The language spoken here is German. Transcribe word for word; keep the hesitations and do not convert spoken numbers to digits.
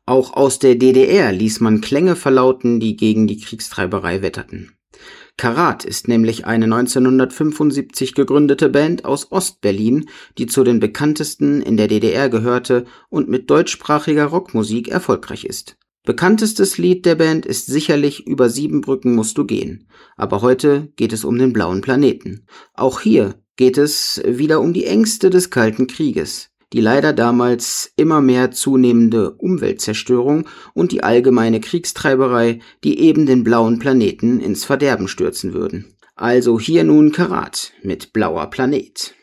Auch aus der D D R ließ man Klänge verlauten, die gegen die Kriegstreiberei wetterten. Karat ist nämlich eine neunzehnhundertfünfundsiebzig gegründete Band aus Ost-Berlin, die zu den bekanntesten in der D D R gehörte und mit deutschsprachiger Rockmusik erfolgreich ist. Bekanntestes Lied der Band ist sicherlich Über sieben Brücken musst du gehen, aber heute geht es um den blauen Planeten. Auch hier geht es wieder um die Ängste des Kalten Krieges, die leider damals immer mehr zunehmende Umweltzerstörung und die allgemeine Kriegstreiberei, die eben den blauen Planeten ins Verderben stürzen würden. Also hier nun Karat mit Blauer Planet.